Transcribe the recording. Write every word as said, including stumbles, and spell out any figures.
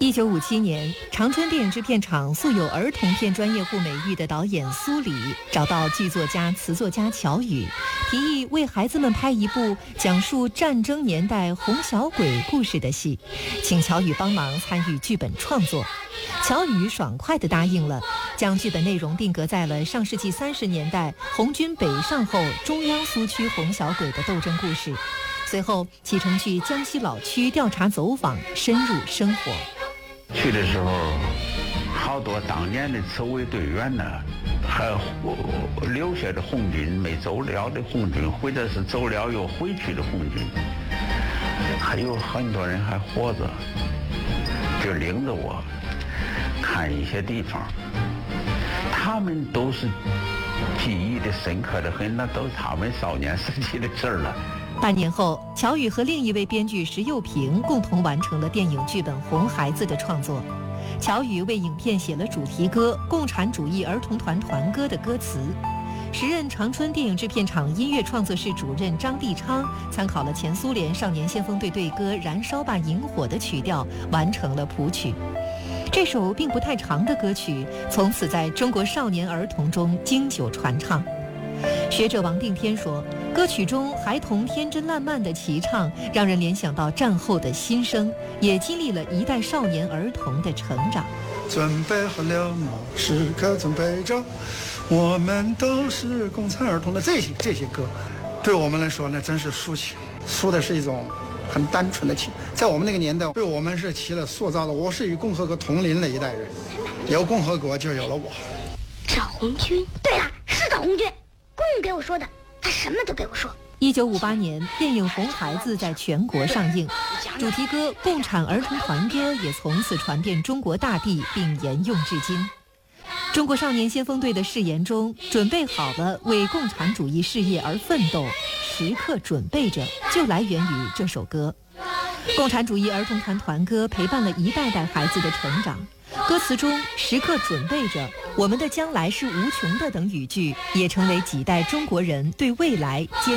一九五七年，长春电影制片厂素有儿童片专业户美誉的导演苏里找到剧作家、词作家乔羽，提议为孩子们拍一部讲述战争年代红小鬼故事的戏，请乔羽帮忙参与剧本创作。乔羽爽快地答应了，将剧本内容定格在了上世纪三十年代红军北上后中央苏区红小鬼的斗争故事。随后启程去江西老区调查走访，深入生活。 去的时候，好多当年的守卫队员呢，还有留下的红军没走了的红军，或者是走了又回去的红军，还有很多人还活着，就领着我看一些地方，他们都是记忆的深刻的很，那都是他们少年时期的事儿了。 半年后，乔羽和另一位编剧石佑平共同完成了电影剧本《红孩子》的创作。乔羽为影片写了主题歌《共产主义儿童团团歌》的歌词。时任长春电影制片厂音乐创作室主任张地昌参考了前苏联少年先锋队队歌《燃烧吧萤火》的曲调，完成了谱曲。这首并不太长的歌曲，从此在中国少年儿童中经久传唱。学者王定天说，歌曲中孩童天真烂漫的齐唱，让人联想到战后的新生，也激励了一代少年儿童的成长。 准备好了吗？时刻准备着，我们都是共产儿童的这些这些歌，对我们来说呢，真是抒情，抒的是一种很单纯的情。在我们那个年代，对我们是起了塑造的。我是与共和国同龄的一代人，有共和国就有了我。 找红军，对了，是找红军。公公给我说的，他什么都给我说。 一九五八年，电影《红孩子》在全国上映，主题歌《共产儿童团歌》也从此传遍中国大地，并沿用至今。中国少年先锋队的誓言中，准备好了为共产主义事业而奋斗，时刻准备着，就来源于这首歌。共产主义儿童团团歌陪伴了一代代孩子的成长。歌词中时刻准备着，我们的将来是无穷的等语句，也成为几代中国人对未来坚